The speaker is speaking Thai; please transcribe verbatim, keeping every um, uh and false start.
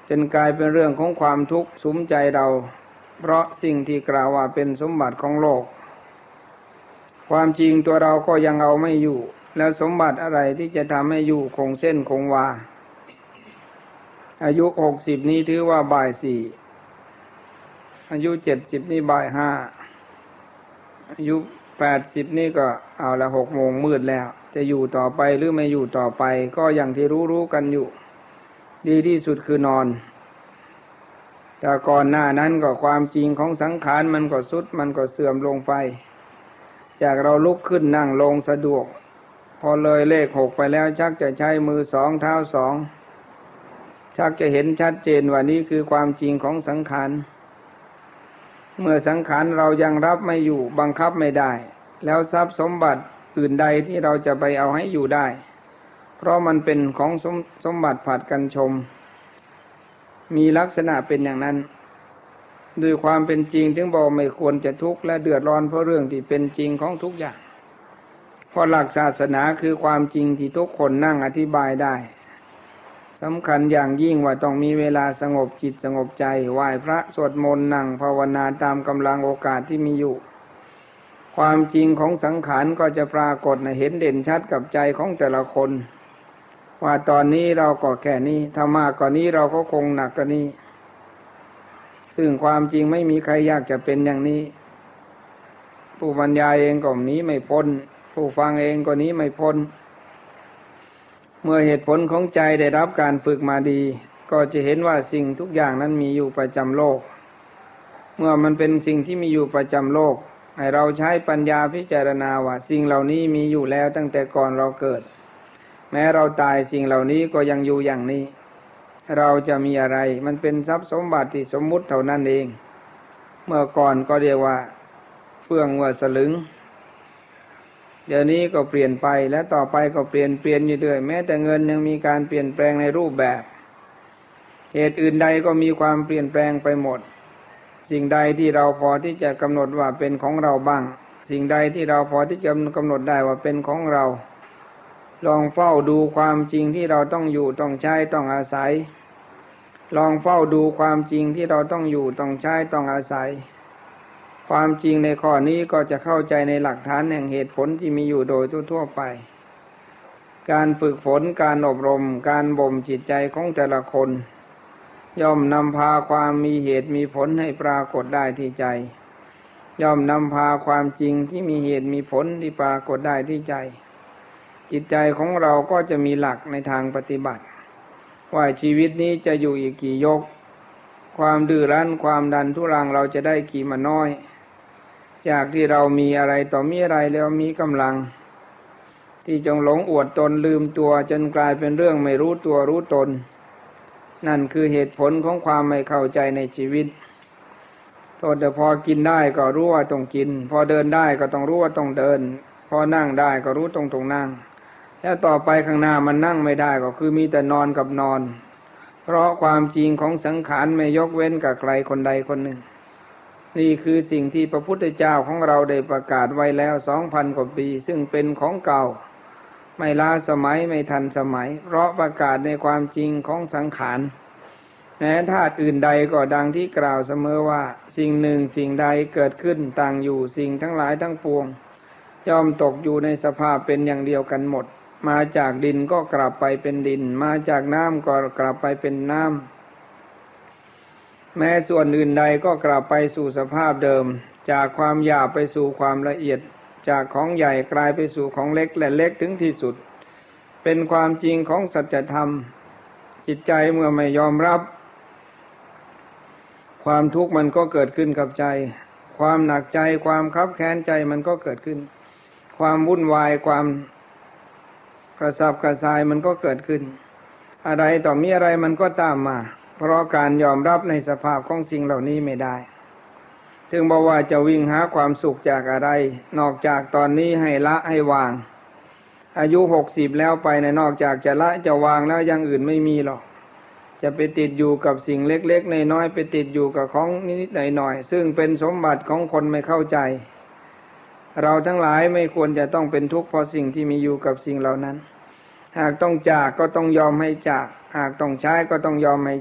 จนกลายเป็นเรื่องของความทุกข์สุมใจเราเพราะสิ่งที่กล่าวว่าเป็นสมบัติของโลกความจริงตัวเราก็ยังเอาไม่อยู่แล้วสมบัติอะไรที่จะทำให้อยู่คงเส้นคงวาอายุหกสิบนี้ถือว่าบ่ายสี่อายุเจ็ดสิบนี่บ่ายห้าอายุแปดสิบนี่ก็เอาละหกโมงมืดแล้วจะอยู่ต่อไปหรือไม่อยู่ต่อไปก็อย่างที่รู้ๆกันอยู่ดีที่สุดคือนอนแต่ก่อนหน้านั้นก็ความจริงของสังขารมันก็ทรุดมันก็เสื่อมลงไปจากเราลุกขึ้นนั่งลงสะดวกพอเลยเลขหกไปแล้วชักจะใช้มือสองเท้าสองชักจะเห็นชัดเจนว่านี้คือความจริงของสังขารเมื่อสังขารเรายังรับไม่อยู่บังคับไม่ได้แล้วทรัพย์สมบัติอื่นใดที่เราจะไปเอาให้อยู่ได้เพราะมันเป็นของสมสมบัติผัดกันชมมีลักษณะเป็นอย่างนั้นด้วยความเป็นจริงถึงบอกไม่ควรจะทุกข์และเดือดร้อนเพราะเรื่องที่เป็นจริงของทุกอย่างเพราะหลักศาสนาคือความจริงที่ทุกคนนั่งอธิบายได้สำคัญอย่างยิ่งว่าต้องมีเวลาสงบจิตสงบใจไหว้พระสวดมนต์นั่งภาวนาตามกำลังโอกาสที่มีอยู่ความจริงของสังขารก็จะปรากฏเห็นเด่นชัดกับใจของแต่ละคนว่าตอนนี้เราก็แค่นี้ถ้ามากกว่านี้เราก็คงหนักกว่านี้ซึ่งความจริงไม่มีใครอยากจะเป็นอย่างนี้ผู้บรรยายเองก็หนีไม่พ้นผู้ฟังเองก็หนีไม่พ้นเมื่อเหตุผลของใจได้รับการฝึกมาดีก็จะเห็นว่าสิ่งทุกอย่างนั้นมีอยู่ประจำโลกเมื่อมันเป็นสิ่งที่มีอยู่ประจำโลกให้เราใช้ปัญญาพิจารณาว่าสิ่งเหล่านี้มีอยู่แล้วตั้งแต่ก่อนเราเกิดแม้เราตายสิ่งเหล่านี้ก็ยังอยู่อย่างนี้เราจะมีอะไรมันเป็นทรัพย์สมบัติที่สมมุติเท่านั้นเองเมื่อก่อนก็เรียกว่าเฟื่องว่าสลึงเดี๋ยวนี้ก็เปลี่ยนไปและต่อไปก็เปลี่ยนเปลี่ยนอยู่เรื่อยแม้แต่เงินยังมีการเปลี่ยนแปลงในรูปแบบเหตุอื่นใดก็มีความเปลี่ยนแปลงไปหมดสิ่งใดที่เราพอที่จะกำหนดว่าเป็นของเราบ้างสิ่งใดที่เราพอที่จะกำหนดได้ว่าเป็นของเราลองเฝ้าดูความจริงที่เราต้องอยู่ต้องใช้ต้องอาศัยลองเฝ้าดูความจริงที่เราต้องอยู่ต้องใช้ต้องอาศัยความจริงในข้อนี้ก็จะเข้าใจในหลักฐานแห่งเหตุผลที่มีอยู่โดยทั่วๆไปการฝึกฝนการอบรมการบ่มจิตใจของแต่ละคนย่อมนำพาความมีเหตุมีผลให้ปรากฏได้ที่ใจย่อมนำพาความจริงที่มีเหตุมีผลที่ปรากฏได้ที่ใจจิตใจของเราก็จะมีหลักในทางปฏิบัติว่าชีวิตนี้จะอยู่อีกกี่ยกความดื้อรั้นความดันทุรังเราจะได้กี่มาน้อยจากที่เรามีอะไรต่อมีอะไรแล้วมีกำลังที่จงหลงอวดตนลืมตัวจนกลายเป็นเรื่องไม่รู้ตัวรู้ตนนั่นคือเหตุผลของความไม่เข้าใจในชีวิตโทษแต่พอกินได้ก็รู้ว่าต้องกินพอเดินได้ก็ต้องรู้ว่าต้องเดินพอนั่งได้ก็รู้ตรงตรงนั่งแล้วต่อไปข้างหน้ามันนั่งไม่ได้ก็คือมีแต่นอนกับนอนเพราะความจริงของสังขารไม่ยกเว้นกับใครคนใดคนหนึ่งนี่คือสิ่งที่พระพุทธเจ้าของเราได้ประกาศไว้แล้วสองพันกว่าปีซึ่งเป็นของเก่าไม่ล้าสมัยไม่ทันสมัยเพราะประกาศในความจริงของสังขารแม้ธาตุอื่นใดก็ดังที่กล่าวเสมอว่าสิ่งหนึ่งสิ่งใดเกิดขึ้นต่างอยู่สิ่งทั้งหลายทั้งปวงย่อมตกอยู่ในสภาพเป็นอย่างเดียวกันหมดมาจากดินก็กลับไปเป็นดินมาจากน้ำก็กลับไปเป็นน้ำแม้ส่วนอื่นใดก็กลับไปสู่สภาพเดิมจากความหยาบไปสู่ความละเอียดจากของใหญ่กลายไปสู่ของเล็กและเล็กถึงที่สุดเป็นความจริงของสัจธรรมจิตใจเมื่อไม่ยอมรับความทุกข์มันก็เกิดขึ้นกับใจความหนักใจความคับแค้นใจมันก็เกิดขึ้นความวุ่นวายความกระสับกระส่ายมันก็เกิดขึ้นอะไรต่อมีอะไรมันก็ตามมาเพราะการยอมรับในสภาพของสิ่งเหล่านี้ไม่ได้ถึงบอกว่าจะวิ่งหาความสุขจากอะไรนอกจากตอนนี้ให้ละให้วางอายุหกสิบแล้วไปในนอกจากจะละจะวางแล้วอย่างอื่นไม่มีหรอกจะไปติดอยู่กับสิ่งเล็กๆน้อยๆไปติดอยู่กับของนิดๆหน่อยๆซึ่งเป็นสมบัติของคนไม่เข้าใจเราทั้งหลายไม่ควรจะต้องเป็นทุกข์เพราะสิ่งที่มีอยู่กับสิ่งเหล่านั้นหากต้องจากก็ต้องยอมให้จากหากต้องใช้ก็ต้องยอมให้